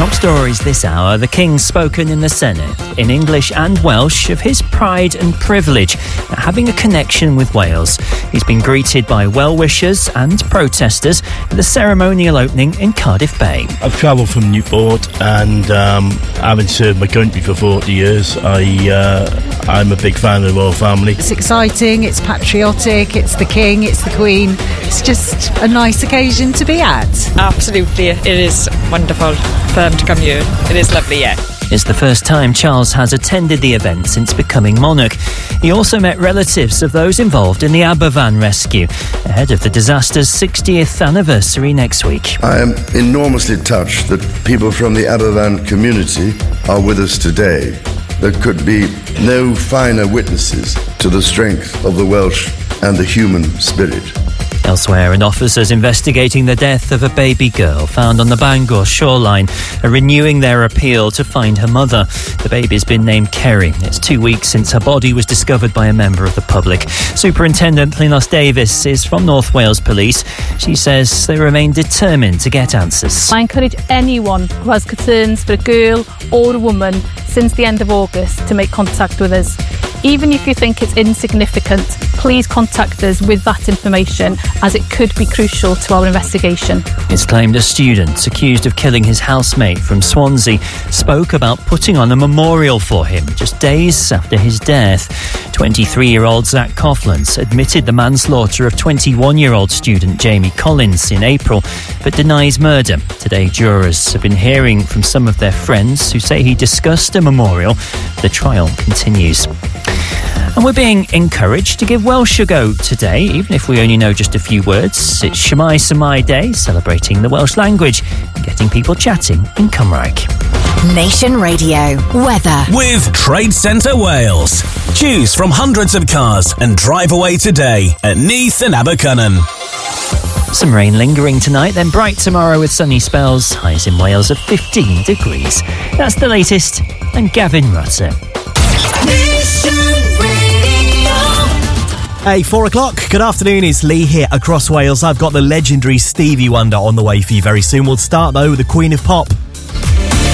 Top stories this hour. The King's spoken in the Senate in English and Welsh of his pride and privilege at having a connection with Wales. He's been greeted by well-wishers and protesters at the ceremonial opening in Cardiff Bay. I've travelled from Newport and having served my country for 40 years, I'm a big fan of the royal family. It's exciting, it's patriotic, it's the King, it's the Queen. It's just a nice occasion to be at. Absolutely, it is wonderful for them to come here. It is lovely, yeah. It's the first time Charles has attended the event since becoming monarch. He also met relatives of those involved in the Aberfan rescue ahead of the disaster's 60th anniversary next week. I am enormously touched that people from the Aberfan community are with us today. There could be no finer witnesses to the strength of the Welsh and the human spirit. Elsewhere, an officers investigating the death of a baby girl found on the Bangor shoreline are renewing their appeal to find her mother. The baby's been named Kerry. It's 2 weeks since her body was discovered by a member of the public. Superintendent Llynos Davies is from North Wales Police. She says they remain determined to get answers. I encourage anyone who has concerns for a girl or a woman since the end of August to make contact with us. Even if you think it's insignificant, please contact us with that information, as it could be crucial to our investigation. It's claimed a student accused of killing his housemate from Swansea spoke about putting on a memorial for him just days after his death. 23-year-old Zach Coughlan's admitted the manslaughter of 21-year-old student Jamie Collins in April, but denies murder. Today, jurors have been hearing from some of their friends who say he discussed a memorial. The trial continues. And we're being encouraged to give Welsh a go today, even if we only know just a few words. It's Shemai Samai Day, celebrating the Welsh language and getting people chatting in Cymraeg. Nation Radio weather with Trade Centre Wales. Choose from hundreds of cars and drive away today at Neath and Abercynon. Some rain lingering tonight, then bright tomorrow with sunny spells. Highs in Wales of 15 degrees. That's the latest. I'm Gavin Rutter. Hey, 4 o'clock. Good afternoon, it's Lee here across Wales. I've got the legendary Stevie Wonder on the way for you very soon. We'll start though with the Queen of Pop.